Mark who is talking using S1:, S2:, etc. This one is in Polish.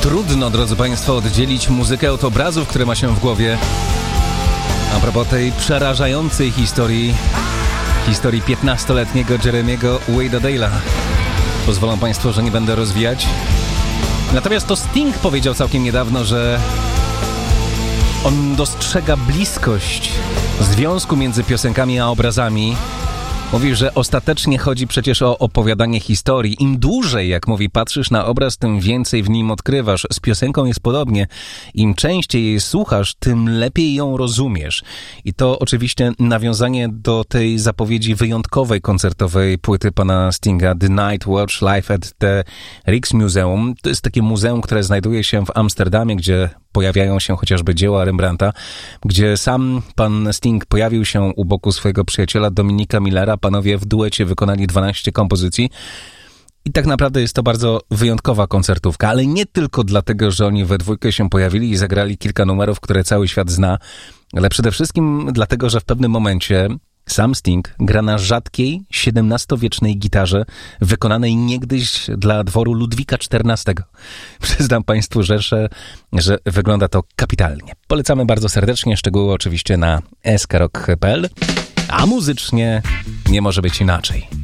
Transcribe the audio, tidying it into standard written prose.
S1: trudno, drodzy Państwo, oddzielić muzykę od obrazów, które ma się w głowie. A propos tej przerażającej historii 15-letniego Jeremiego Wade'a Dale'a. Pozwolą Państwo, że nie będę rozwijać. Natomiast to Sting powiedział całkiem niedawno, że on dostrzega bliskość związku między piosenkami a obrazami. Mówi, że ostatecznie chodzi przecież o opowiadanie historii. Im dłużej, jak mówi, patrzysz na obraz, tym więcej w nim odkrywasz. Z piosenką jest podobnie. Im częściej jej słuchasz, tym lepiej ją rozumiesz. I to oczywiście nawiązanie do tej zapowiedzi wyjątkowej koncertowej płyty pana Stinga, The Night Watch Live at the Rijksmuseum. To jest takie muzeum, które znajduje się w Amsterdamie, gdzie pojawiają się chociażby dzieła Rembrandta, gdzie sam pan Sting pojawił się u boku swojego przyjaciela Dominika Millera. Panowie w duecie wykonali 12 kompozycji i tak naprawdę jest to bardzo wyjątkowa koncertówka, ale nie tylko dlatego, że oni we dwójkę się pojawili i zagrali kilka numerów, które cały świat zna, ale przede wszystkim dlatego, że w pewnym momencie sam Sting gra na rzadkiej, XVII-wiecznej gitarze wykonanej niegdyś dla dworu Ludwika XIV. Przyznam Państwu, że wygląda to kapitalnie. Polecamy bardzo serdecznie, szczegóły oczywiście na skrok.pl, a muzycznie nie może być inaczej.